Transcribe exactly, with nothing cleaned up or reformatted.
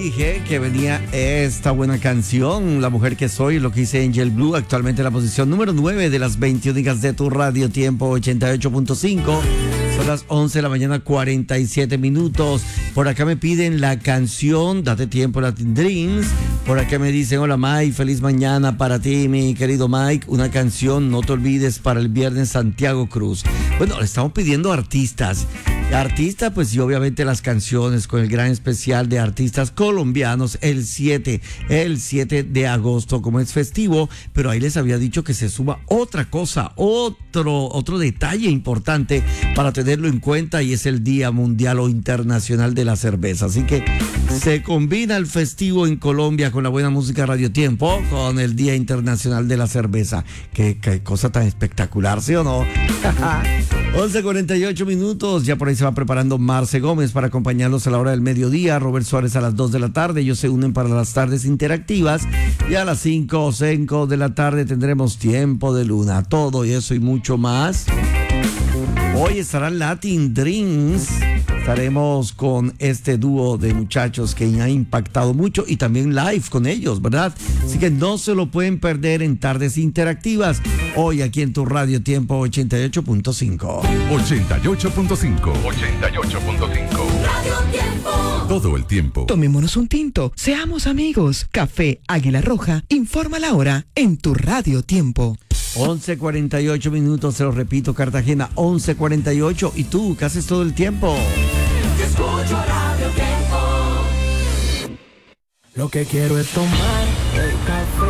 dije que venía esta buena canción, La Mujer que Soy, lo que dice Angel Blue, actualmente en la posición número nueve de las veinte únicas de tu radio, tiempo ochenta y ocho punto cinco. Son las once de la mañana, cuarenta y siete minutos. Por acá me piden la canción Date Tiempo, Latin Dreams. Por acá me dicen, hola Mike, feliz mañana para ti, mi querido Mike. Una canción, no te olvides, para el viernes, Santiago Cruz. Bueno, le estamos pidiendo artistas. Artista, pues y obviamente las canciones con el gran especial de artistas colombianos el siete, el siete de agosto, como es festivo, pero ahí les había dicho que se suma otra cosa, otro, otro detalle importante para tenerlo en cuenta, y es el Día Mundial o Internacional de la Cerveza. Así que se combina el festivo en Colombia con la buena música Radio Tiempo, con el Día Internacional de la Cerveza. Qué, qué cosa tan espectacular, ¿sí o no? once cuarenta y ocho minutos, ya por ahí se va preparando Marce Gómez para acompañarlos a la hora del mediodía, Robert Suárez a las dos de la tarde, ellos se unen para las tardes interactivas, y a las cinco o cinco de la tarde tendremos Tiempo de Luna, todo y eso y mucho más. Hoy estará Latin Dreams. Estaremos con este dúo de muchachos que ha impactado mucho, y también live con ellos, ¿verdad? Así que no se lo pueden perder en Tardes Interactivas, hoy aquí en tu Radio Tiempo ochenta y ocho punto cinco. ochenta y ocho punto cinco. ochenta y ocho punto cinco. Radio Tiempo. Todo el tiempo. Tomémonos un tinto, seamos amigos. Café Águila Roja informa la hora en tu Radio Tiempo. once cuarenta y ocho minutos, se lo repito, Cartagena, once cuarenta y ocho. ¿Y tú qué haces todo el tiempo? Yo escucho Radio Tiempo. Lo que quiero es tomar el café